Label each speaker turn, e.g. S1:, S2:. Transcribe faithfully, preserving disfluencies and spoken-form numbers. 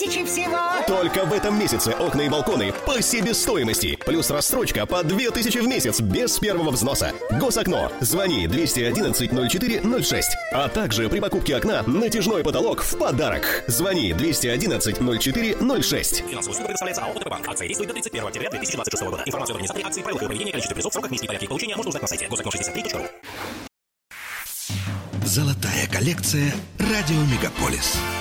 S1: тысячи всего.
S2: Только в этом месяце окна и балконы по себестоимости. Плюс рассрочка по две тысячи в месяц без первого взноса. Госокно. Звони двести одиннадцать ноль четыре ноль шесть. А также при покупке окна натяжной потолок в подарок. Звони двести одиннадцать ноль четыре ноль шесть.
S3: Финансовая услуга предоставляется АО «ОТП Банк». Акция действует до тридцать первого октября две тысячи двадцать шестого года. Информацию об организаторе акции, правилах ее проведения, количестве призов, сроках, месте и порядке их получения можно узнать на сайте госокно шестьдесят три точка ру.
S4: Золотая коллекция «Радио Мегаполис».